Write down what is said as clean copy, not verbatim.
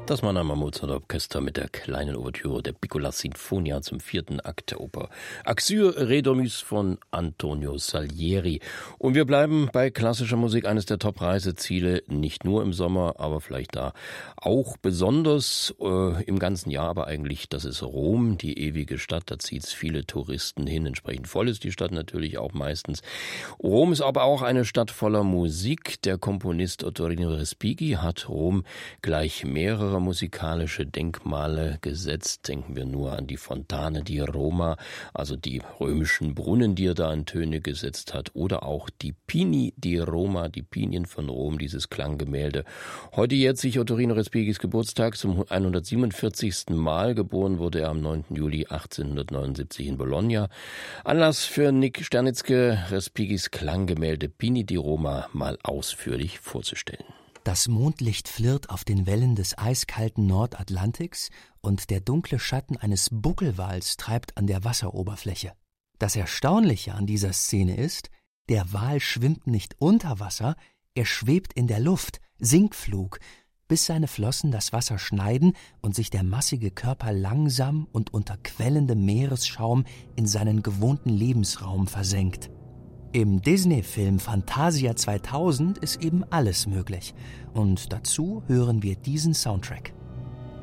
Das war einmal Mozart-Orchester mit der kleinen Ouvertüre der Piccola Sinfonia zum 4. Akt der Oper Axur Redomus von Antonio Salieri. Und wir bleiben bei klassischer Musik, eines der Top-Reiseziele, nicht nur im Sommer, aber vielleicht da auch besonders im ganzen Jahr, aber eigentlich, das ist Rom, die ewige Stadt, da zieht es viele Touristen hin, entsprechend voll ist die Stadt natürlich auch meistens. Rom ist aber auch eine Stadt voller Musik. Der Komponist Ottorino Respighi hat Rom gleich mehrere musikalische Denkmale gesetzt. Denken wir nur an die Fontane di Roma, also die römischen Brunnen, die er da in Töne gesetzt hat, oder auch die Pini di Roma, die Pinien von Rom, dieses Klanggemälde. Heute jährt sich Ottorino Respighis Geburtstag zum 147. Mal. Geboren wurde er am 9. Juli 1879 in Bologna. Anlass für Nick Sternitzke, Respighis Klanggemälde Pini di Roma mal ausführlich vorzustellen. Das Mondlicht flirrt auf den Wellen des eiskalten Nordatlantiks und der dunkle Schatten eines Buckelwals treibt an der Wasseroberfläche. Das Erstaunliche an dieser Szene ist, der Wal schwimmt nicht unter Wasser, er schwebt in der Luft, Sinkflug, bis seine Flossen das Wasser schneiden und sich der massige Körper langsam und unter quellendem Meeresschaum in seinen gewohnten Lebensraum versenkt. Im Disney-Film Fantasia 2000 ist eben alles möglich. Und dazu hören wir diesen Soundtrack.